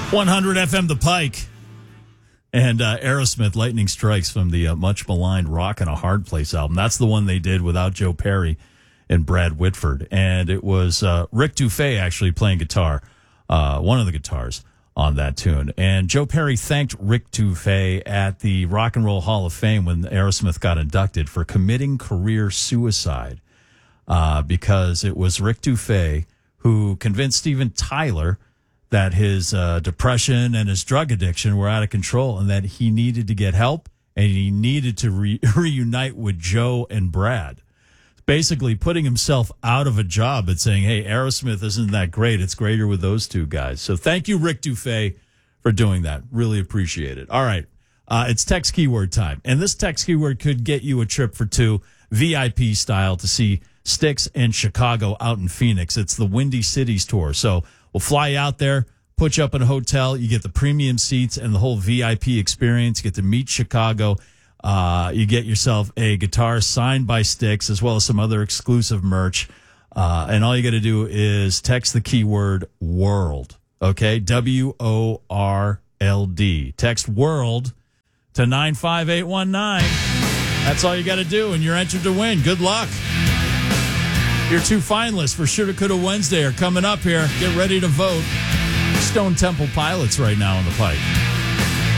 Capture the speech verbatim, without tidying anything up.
one hundred F M The Pike. And uh, Aerosmith, Lightning Strikes from the uh, much maligned Rock and a Hard Place album. That's the one they did without Joe Perry and Brad Whitford. And it was uh, Rick Dufay actually playing guitar, uh, one of the guitars on that tune. And Joe Perry thanked Rick Dufay at the Rock and Roll Hall of Fame when Aerosmith got inducted for committing career suicide uh, because it was Rick Dufay who convinced Steven Tyler that his uh, depression and his drug addiction were out of control and that he needed to get help and he needed to re- reunite with Joe and Brad. Basically putting himself out of a job and saying, hey, Aerosmith isn't that great. It's greater with those two guys. So thank you, Rick Dufay, for doing that. Really appreciate it. All right. Uh, it's text keyword time. And this text keyword could get you a trip for two, V I P style, to see Styx in Chicago out in Phoenix. It's the Windy Cities tour. So we'll fly you out there, put you up in a hotel. You get the premium seats and the whole V I P experience. You get to meet Chicago. Uh, you get yourself a guitar signed by Styx, as well as some other exclusive merch. Uh, and all you got to do is text the keyword WORLD. Okay? W O R L D. Text WORLD to nine five eight one nine. That's all you got to do, and you're entered to win. Good luck. Your two finalists for Shoulda Coulda Wednesday are coming up here. Get ready to vote. Stone Temple Pilots right now on the Pike.